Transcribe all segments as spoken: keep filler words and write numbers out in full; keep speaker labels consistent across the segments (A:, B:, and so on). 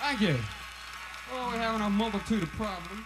A: Thank you. Oh, we're having a multitude of problems.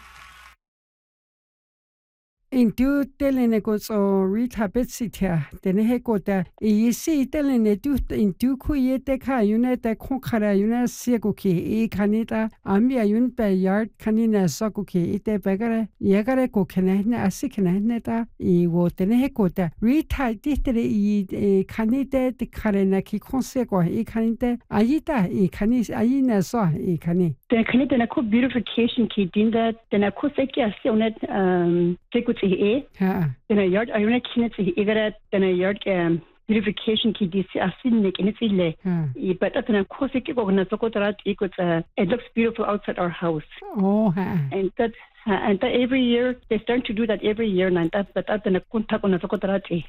B: In du delene gods og Rita Betsitia, denne her goda, I se delene du in du kuye de ka yune de konkara yune seguki, I kanita, amia yun be yard kanina sokuki, I de begare, yegare ko kenehne asikenehne da, I wo denne her goda, Rita ditere I kanite de karena ki konsego, I kanite, ayita, I kanis, ayina so, I kani.
C: Den kanite na ko beautification ki dinda, den ko seki asionet, um, E. Den a yard ayuna kinet igara den a yard um beautification ki disi asin nek in its ile. But at an kosiki go na sokotara it looks beautiful outside our house.
B: Oh,
C: and that and that every year they start to do that every year and that but at the kunta on sokotarati.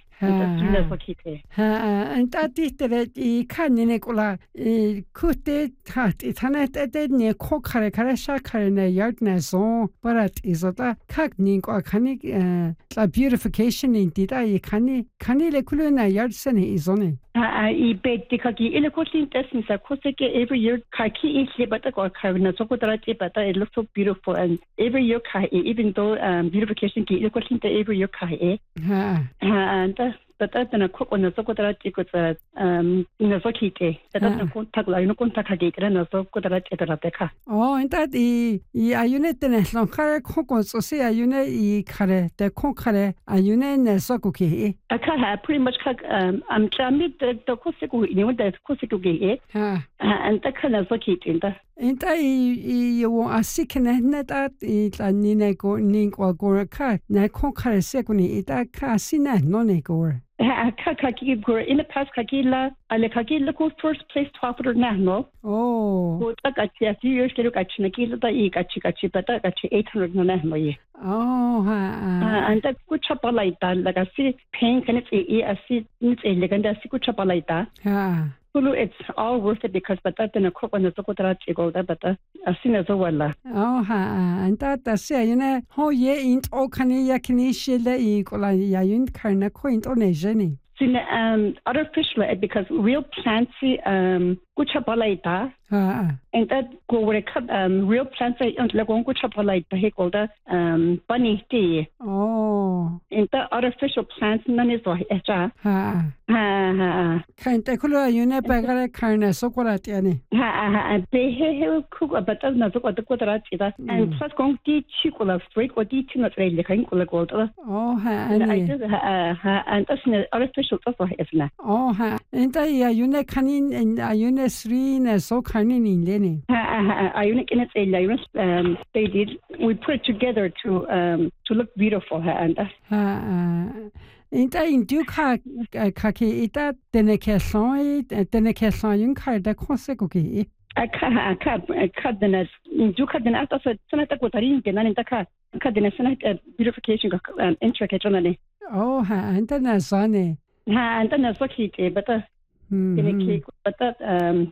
B: And that is the I canine cola kute tat itanet at the near cockare carashakar in a yard nason, but is that cagning or canic la beautification indeed I cani canile culuna yard sene is on it.
C: I bet the kaki in a costing testings are koseke every year kaki is but or carina sokotarati but it looks so beautiful and every year kai even though um beautification ki costing every year kai and but that's a cook on the sokotarati could um in a sokite that's a contact like no contact again and so could
B: oh and that I I unit the long car cockles so say I unit I care the conkare I unit sokuki
C: I can't pretty much um I'm trying the kosiku you know that kosiku ge and that kind of sokite in the
B: and I you want a sick and net at it and nine go nink or go car na conkare secuni it a casina non go.
C: In the past, Kakila, Alekakila, who first place top of national.
B: Oh,
C: who took a few years to look at Chinakila, the Ikachi, but I got eight hundred national.
B: Oh,
C: and that's good chopper like that, like I see pain, and it's a see it's a legend, that's good chopper like that. It's all worth it because but that in a crop on the Sokotarati go that but as soon as well.
B: Oh, and that I say, you know, how ye ain't all can yakini shilla equal yayun karna quaint on a jenny.
C: Um, artificial because real plants um kuchapalaita and that go where cut um real plants and like on kuchapalaita he called um bunny tea.
B: Oh,
C: and the artificial plants none is ha ha ha
B: kind of color you never bagara karna sokolatiani
C: ha they he cook but that's not what the quadrati and plus going to chikola freak or tea not really kind of gold.
B: Oh,
C: and I just and that's an artificial
B: oh, ha. And I une canin and I une three so canin in Lenny.
C: I unique in its um they did we put it together to um to look beautiful and
B: uh and I in do kaki ita denecation denecation yun carda consequently.
C: I can't I can't I can't then do cut then after Senator Cotarin and then the cut cut the Senate beautification um intricate on.
B: Oh, ha, and then a sonny.
C: And then that's what he did, but uh, in a cake, but that um,